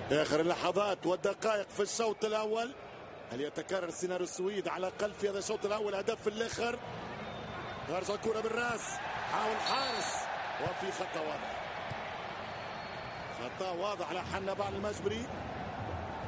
آخر اللحظات والدقائق في الشوط الأول. هل يتكرر سيناريو السويد على الأقل في هذا الشوط الأول؟ هدف في الآخر. خارج الكرة بالراس، حاول حارس وفي خطأ واضح. خطأ واضح على حنبال المجبري.